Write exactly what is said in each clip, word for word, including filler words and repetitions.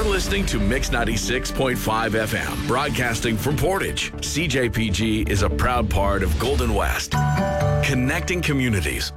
You're listening to Mix ninety-six point five F M, broadcasting from Portage. C J P G is a proud part of Golden West, connecting communities.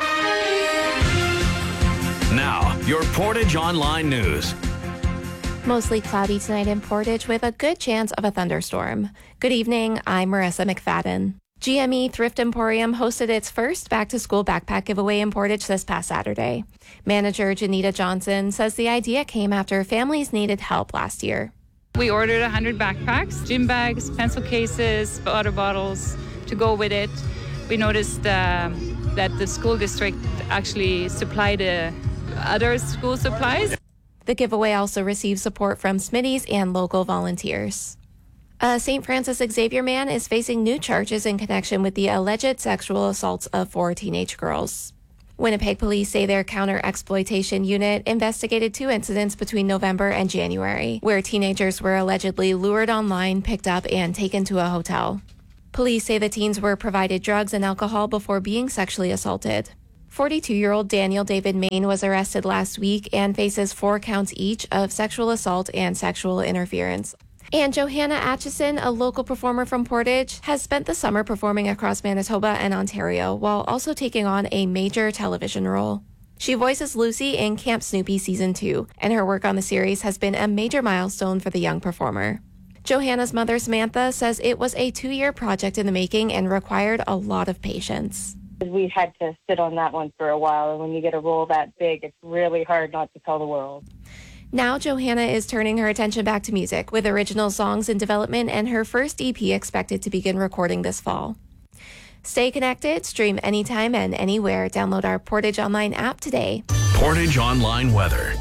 Now, your Portage Online News. Mostly cloudy tonight in Portage with a good chance of a thunderstorm. Good evening, I'm Marissa McFadden. G M E Thrift Emporium hosted its first back-to-school backpack giveaway in Portage this past Saturday. Manager Janita Johnson says the idea came after families needed help last year. We ordered one hundred backpacks, gym bags, pencil cases, water bottles to go with it. We noticed uh, that the school district actually supplied uh, other school supplies. The giveaway also received support from Smitty's and local volunteers. A Saint Francis Xavier man is facing new charges in connection with the alleged sexual assaults of four teenage girls. Winnipeg police say their counter-exploitation unit investigated two incidents between November and January, where teenagers were allegedly lured online, picked up, and taken to a hotel. Police say the teens were provided drugs and alcohol before being sexually assaulted. forty-two-year-old Daniel David Main was arrested last week and faces four counts each of sexual assault and sexual interference. And Johanna Atchison, a local performer from Portage, has spent the summer performing across Manitoba and Ontario while also taking on a major television role. She voices Lucy in Camp Snoopy Season two, and her work on the series has been a major milestone for the young performer. Johanna's mother, Samantha, says it was a two-year project in the making and required a lot of patience. We had to sit on that one for a while, and when you get a role that big, it's really hard not to tell the world. Now Johanna is turning her attention back to music, with original songs in development and her first E P expected to begin recording this fall. Stay connected, stream anytime and anywhere. Download our Portage Online app today. Portage Online weather.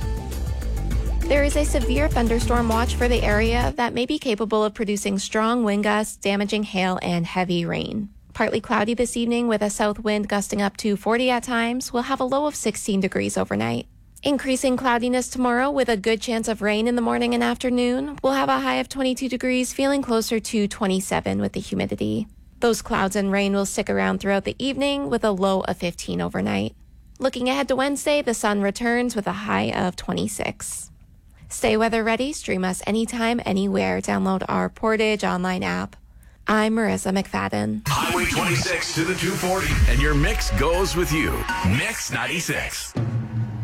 There is a severe thunderstorm watch for the area that may be capable of producing strong wind gusts, damaging hail, and heavy rain. Partly cloudy this evening with a south wind gusting up to forty at times. We'll have a low of sixteen degrees overnight. Increasing cloudiness tomorrow with a good chance of rain in the morning and afternoon. We'll have a high of twenty-two degrees, feeling closer to twenty-seven with the humidity. Those clouds and rain will stick around throughout the evening with a low of fifteen overnight. Looking ahead to Wednesday, the sun returns with a high of twenty-six. Stay weather ready. Stream us anytime, anywhere. Download our Portage Online app. I'm Marissa McFadden. Highway twenty-six to the two forty, and your mix goes with you. Mix ninety-six.